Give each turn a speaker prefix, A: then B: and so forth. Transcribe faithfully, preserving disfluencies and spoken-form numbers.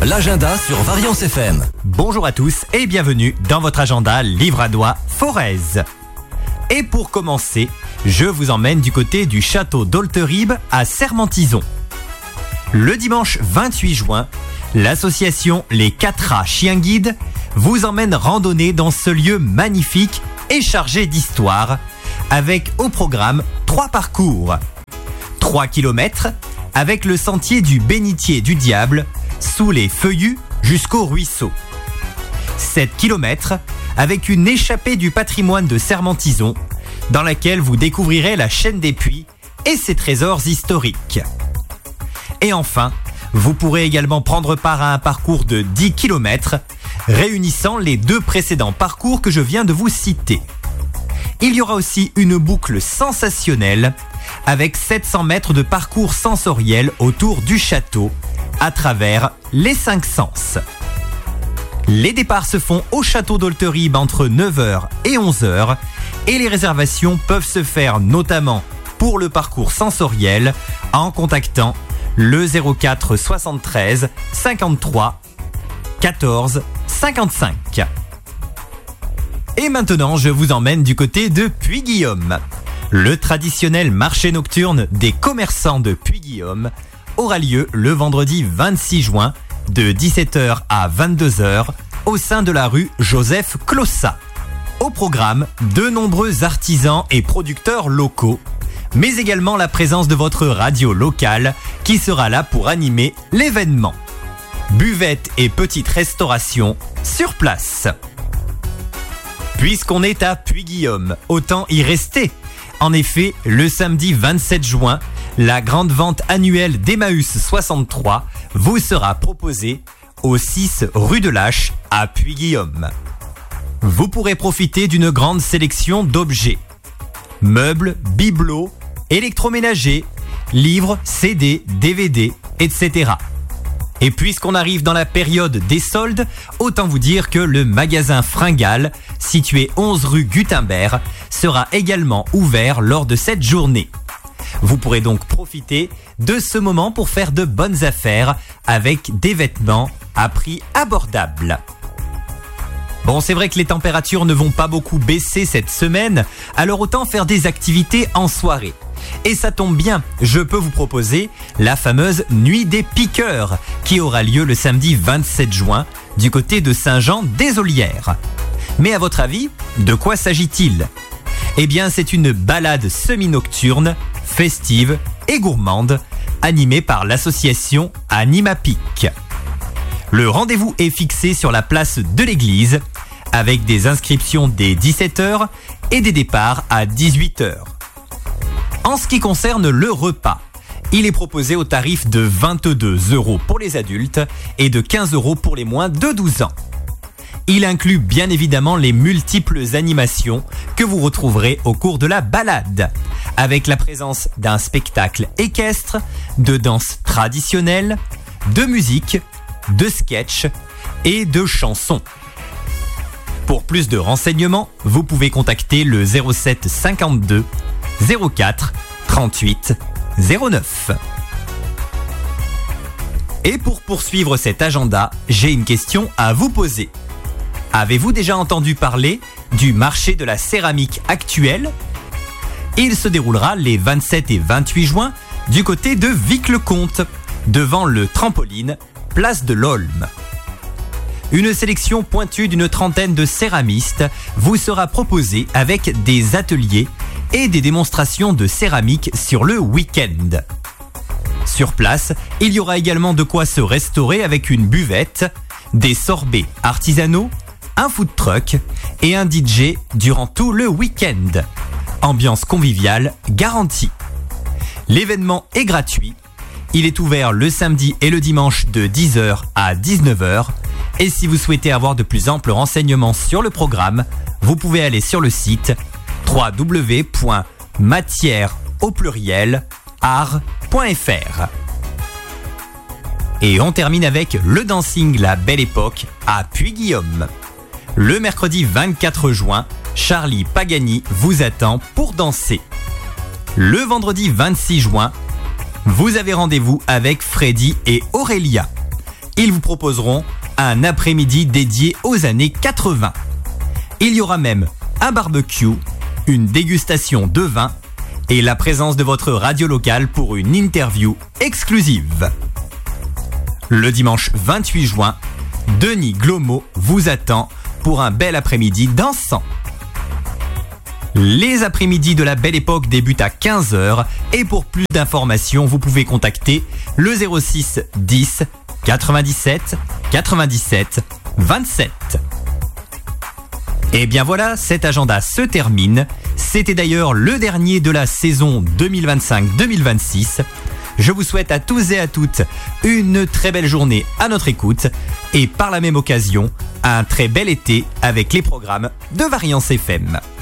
A: l'agenda sur Variance F M.
B: Bonjour à tous et bienvenue dans votre agenda livradois Forez. Et pour commencer, je vous emmène du côté du château d'Olteribe à Sermentizon. Le dimanche vingt-huit juin, l'association Les quatre A Chiens Guides vous emmène randonner dans ce lieu magnifique et chargé d'histoire, avec au programme trois parcours. trois kilomètres avec le sentier du bénitier du diable, sous les feuillus jusqu'au ruisseau. sept kilomètres avec une échappée du patrimoine de Sermentizon, dans laquelle vous découvrirez la chaîne des puits et ses trésors historiques. Et enfin, vous pourrez également prendre part à un parcours de dix kilomètres, réunissant les deux précédents parcours que je viens de vous citer. Il y aura aussi une boucle sensationnelle, avec sept cents mètres de parcours sensoriel autour du château, à travers les cinq sens. Les départs se font au château d'Olteribe entre neuf heures et onze heures, et les réservations peuvent se faire notamment pour le parcours sensoriel en contactant le zéro quatre soixante-treize cinquante-trois quatorze cinquante-cinq. Et maintenant, je vous emmène du côté de Puy-Guillaume. Le traditionnel marché nocturne des commerçants de Puy-Guillaume aura lieu le vendredi vingt-six juin de dix-sept heures à vingt-deux heures au sein de la rue Joseph Clossat. Au programme, de nombreux artisans et producteurs locaux, mais également la présence de votre radio locale qui sera là pour animer l'événement. Buvette et petite restauration sur place. Puisqu'on est à Puy-Guillaume, autant y rester. En effet, le samedi vingt-sept juin, la grande vente annuelle d'Emmaüs soixante-trois vous sera proposée au six rue de l'Ache à Puy-Guillaume. Vous pourrez profiter d'une grande sélection d'objets. Meubles, bibelots, électroménagers, livres, C D, D V D, et cetera. Et puisqu'on arrive dans la période des soldes, autant vous dire que le magasin Fringal, situé onze rue Gutenberg, sera également ouvert lors de cette journée. Vous pourrez donc profiter de ce moment pour faire de bonnes affaires avec des vêtements à prix abordable. Bon, c'est vrai que les températures ne vont pas beaucoup baisser cette semaine, alors autant faire des activités en soirée. Et ça tombe bien, je peux vous proposer la fameuse Nuit des Piqueurs qui aura lieu le samedi vingt-sept juin du côté de Saint-Jean-des-Olières. Mais à votre avis, de quoi s'agit-il ? Eh bien, c'est une balade semi-nocturne, festive et gourmande, animée par l'association Animapic. Le rendez-vous est fixé sur la place de l'église, avec des inscriptions dès dix-sept heures et des départs à dix-huit heures. En ce qui concerne le repas, il est proposé au tarif de vingt-deux euros pour les adultes et de quinze euros pour les moins de douze ans. Il inclut bien évidemment les multiples animations que vous retrouverez au cours de la balade, avec la présence d'un spectacle équestre, de danse traditionnelle, de musique, de sketch et de chansons. Pour plus de renseignements, vous pouvez contacter le zéro sept cinquante-deux zéro quatre trente-huit zéro neuf. Et pour poursuivre cet agenda, j'ai une question à vous poser. Avez-vous déjà entendu parler du marché de la céramique actuel ? Il se déroulera les vingt-sept et vingt-huit juin du côté de Vic-le-Comte, devant le trampoline, place de l'Olme. Une sélection pointue d'une trentaine de céramistes vous sera proposée avec des ateliers et des démonstrations de céramique sur le week-end. Sur place, il y aura également de quoi se restaurer avec une buvette, des sorbets artisanaux, un food truck et un D J durant tout le week-end. Ambiance conviviale garantie. L'événement est gratuit. Il est ouvert le samedi et le dimanche de dix heures à dix-neuf heures. Et si vous souhaitez avoir de plus amples renseignements sur le programme, vous pouvez aller sur le site w w w point matière au pluriel art point f r. Et on termine avec le dancing La Belle Époque à Puy-Guillaume. Le mercredi vingt-quatre juin, Charlie Pagani vous attend pour danser. Le vendredi vingt-six juin, vous avez rendez-vous avec Freddy et Aurélia. ils vous proposeront un après-midi dédié aux années quatre-vingts. Il y aura même un barbecue, une dégustation de vin et la présence de votre radio locale pour une interview exclusive. Le dimanche vingt-huit juin, Denis Glomo vous attend pour un bel après-midi dansant. Les après-midi de la Belle Époque débutent à quinze heures et pour plus d'informations, vous pouvez contacter le zéro six dix quatre-vingt-dix-sept quatre-vingt-dix-sept vingt-sept. Et bien voilà, cet agenda se termine. C'était d'ailleurs le dernier de la saison deux mille vingt-cinq deux mille vingt-six. Je vous souhaite à tous et à toutes une très belle journée à notre écoute et par la même occasion, un très bel été avec les programmes de Variance F M.